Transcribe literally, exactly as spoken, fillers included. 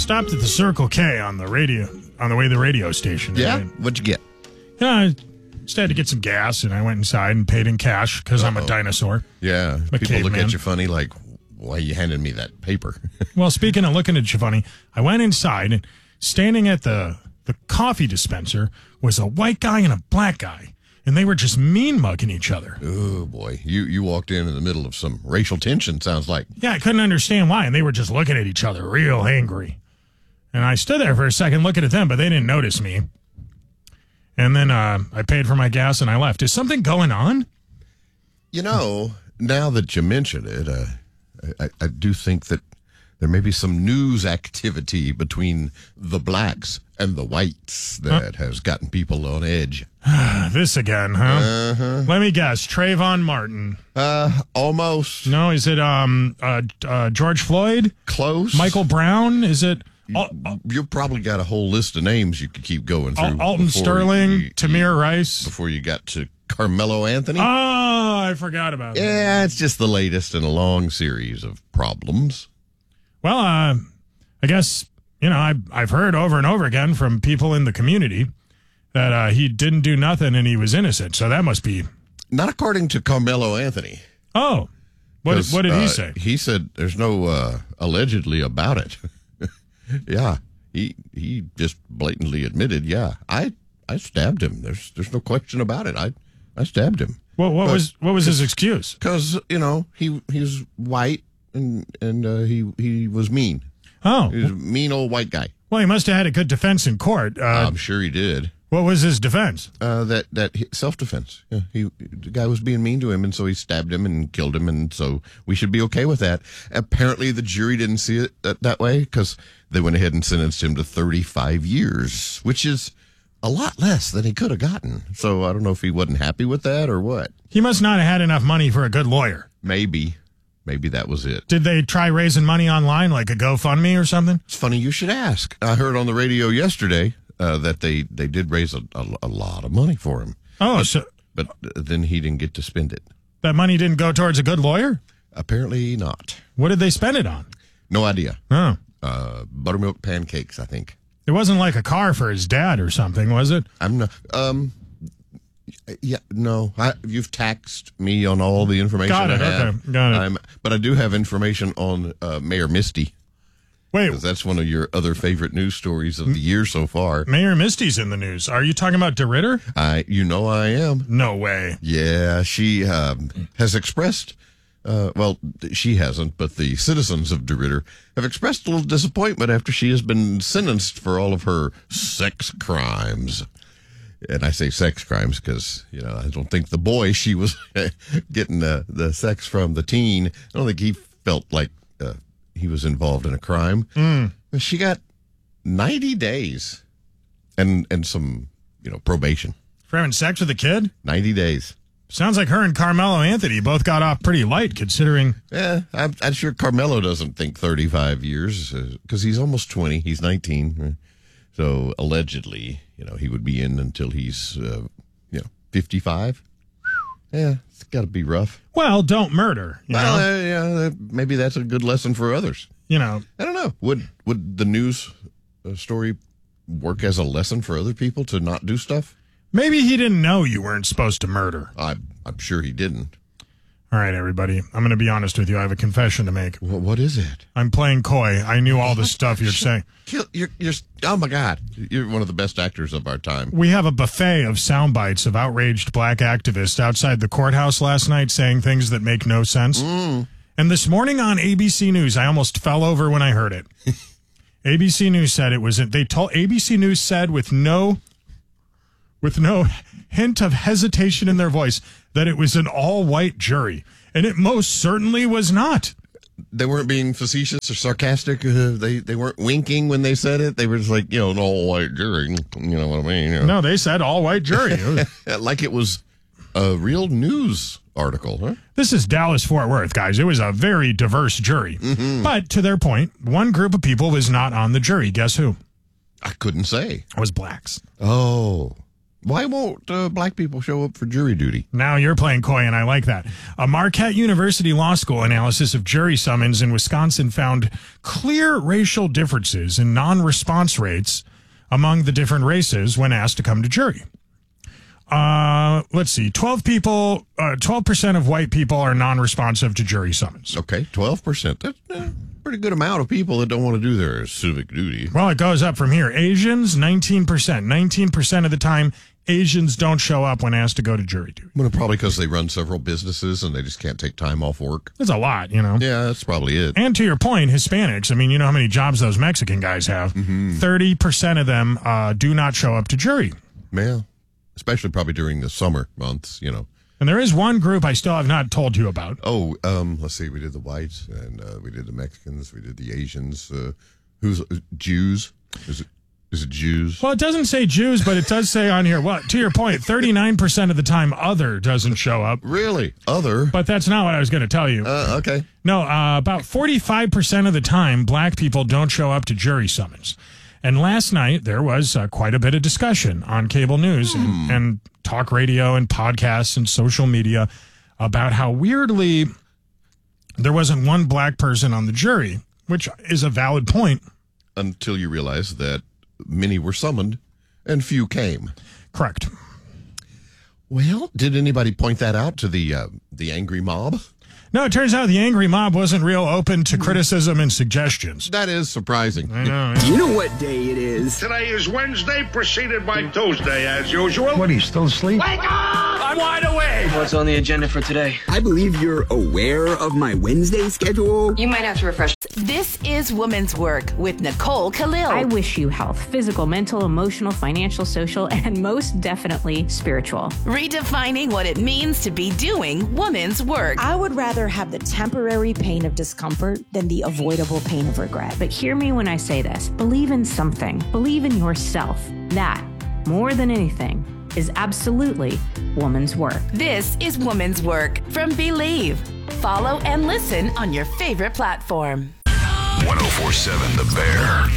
stopped at the Circle K on the radio, on the way to the radio station. Yeah? Right? What'd you get? Yeah, I just had to get some gas, and I went inside and paid in cash because I'm a dinosaur. Yeah. I'm a People look caveman. at you funny like, why you handed me that paper? Well, speaking of looking at you funny, I went inside, and standing at the, the coffee dispenser was a white guy and a black guy, and they were just mean mugging each other. Oh, boy. You you walked in in the middle of some racial tension, sounds like. Yeah, I couldn't understand why, and they were just looking at each other real angry. And I stood there for a second looking at them, but they didn't notice me. And then uh, I paid for my gas and I left. Is something going on? You know, now that you mention it, uh, I, I do think that there may be some news activity between the blacks and the whites that huh? has gotten people on edge. This again, huh? Uh-huh. Let me guess. Trayvon Martin. Uh, almost. No, is it um uh, uh George Floyd? Close. Michael Brown? Is it? You, you've probably got a whole list of names you could keep going through. Al- Alton Sterling, you, Tamir you, Rice. Before you got to Carmelo Anthony. Oh, I forgot about that. Yeah, it's just the latest in a long series of problems. Well, uh, I guess, you know, I, I've heard over and over again from people in the community that uh, he didn't do nothing and he was innocent. So that must be... Not according to Carmelo Anthony. Oh, what, what did he uh, say? He said there's no uh, allegedly about it. Yeah, he he just blatantly admitted, yeah, I I stabbed him. There's there's no question about it. I I stabbed him. Well, what but was what was his excuse? Because, you know, he he's white and and uh, he he was mean. Oh, He was a mean old white guy. well, he must have had a good defense in court. Uh, I'm sure he did. what was his defense? Uh, that that self defense. Yeah, he the guy was being mean to him, and so he stabbed him and killed him, and so we should be okay with that. Apparently, the jury didn't see it that, that way because they went ahead and sentenced him to thirty-five years, which is a lot less than he could have gotten. So I don't know if he wasn't happy with that or what. He must not have had enough money for a good lawyer. Maybe, maybe that was it. Did they try raising money online, like a GoFundMe or something? It's funny you should ask. I heard on the radio yesterday uh, that they they did raise a, a, a lot of money for him. Oh, but, so but then he didn't get to spend it. that money didn't go towards a good lawyer? Apparently not. What did they spend it on? No idea. Oh. Uh, buttermilk pancakes, I think. It wasn't like a car for his dad or something, was it? I'm not. Um, yeah, no. I, you've taxed me on all the information Got it, I have. okay, got it. I'm, but I do have information on uh, Mayor Misty. Wait, 'Cause that's one of your other favorite news stories of the year so far. Mayor Misty's in the news. Are you talking about DeRitter? I, you know, I am. No way. Yeah, she um, has expressed. Uh, well, she hasn't, but the citizens of DeRitter have expressed a little disappointment after she has been sentenced for all of her sex crimes. And I say sex crimes because, you know, I don't think the boy she was getting the, the sex from, the teen, I don't think he felt like uh, he was involved in a crime. Mm. But she got ninety days and, and some, you know, probation. For having sex with a kid? ninety days. Sounds like her and Carmelo Anthony both got off pretty light, considering... Yeah, I'm, I'm sure Carmelo doesn't think thirty-five years because uh, he's almost twenty. He's nineteen. Right? So allegedly, you know, he would be in until he's, uh, you know, fifty-five. Yeah, it's got to be rough. Well, don't murder. You Well, know? uh, yeah, maybe that's a good lesson for others. You know, I don't know. Would would the news uh, story work as a lesson for other people to not do stuff? maybe he didn't know you weren't supposed to murder. I'm I'm sure he didn't. All right, everybody. I'm going to be honest with you. I have a confession to make. What, what is it? I'm playing coy. I knew all the stuff you're saying. Kill, you're, you're, oh, my God. You're one of the best actors of our time. We have a buffet of sound bites of outraged black activists outside the courthouse last night saying things that make no sense. Mm. And this morning on A B C News, I almost fell over when I heard it. A B C News said it was, they told, A B C News said with no, with no hint of hesitation in their voice that it was an all-white jury. And it most certainly was not. They weren't being facetious or sarcastic. Uh, they they weren't winking when they said it. They were just like, you know, an all-white jury. You know what I mean? You know. No, they said all-white jury. Like it was a real news article, huh? This is Dallas-Fort Worth, guys. It was a very diverse jury. Mm-hmm. But to their point, one group of people was not on the jury. Guess who? I couldn't say. It was blacks. Oh. Why won't uh, black people show up for jury duty? Now you're playing coy, and I like that. A Marquette University Law School analysis of jury summons in Wisconsin found clear racial differences in non-response rates among the different races when asked to come to jury. Uh, let's see, twelve people, uh, twelve percent of white people are non-responsive to jury summons. Okay, twelve percent. That's a pretty good amount of people that don't want to do their civic duty. Well, it goes up from here. Asians, nineteen percent. nineteen percent of the time, Asians don't show up when asked to go to jury duty. Well, probably because they run several businesses and they just can't take time off work. That's a lot, you know. Yeah, that's probably it. And to your point, Hispanics, I mean, you know how many jobs those Mexican guys have. Mm-hmm. thirty percent of them uh, do not show up to jury. Yeah, especially probably during the summer months, you know. And there is one group I still have not told you about. Oh, um, let's see. We did the whites, and uh, we did the Mexicans, we did the Asians. Uh, who's uh, Jews? Is it is it Jews? Well, it doesn't say Jews, but it does say on here. Well, to your point, thirty-nine percent of the time, other doesn't show up. Really, other? But that's not what I was going to tell you. Uh, okay. No, uh, about forty-five percent of the time, black people don't show up to jury summons. And last night, there was uh, quite a bit of discussion on cable news and, hmm. and talk radio and podcasts and social media about how weirdly there wasn't one black person on the jury, which is a valid point. Until you realize that many were summoned and few came. Correct. Well, did anybody point that out to the uh, the angry mob? No, it turns out the angry mob wasn't real open to criticism and suggestions. That is surprising. I know. Yeah. You know what day it is? Today is Wednesday, preceded by Tuesday, as usual. What, are you still asleep? Wake up! I'm wide awake! What's on the agenda for today? I believe you're aware of my Wednesday schedule. You might have to refresh. This is Women's Work with Nicole Khalil. I wish you health, physical, mental, emotional, financial, social, and most definitely spiritual. Redefining what it means to be doing women's work. I would rather have the temporary pain of discomfort than the avoidable pain of regret. But hear me when I say this. Believe in something. Believe in yourself. That, more than anything, is absolutely woman's work. This is Woman's Work from Believe. Follow and listen on your favorite platform. one oh four point seven The Bear.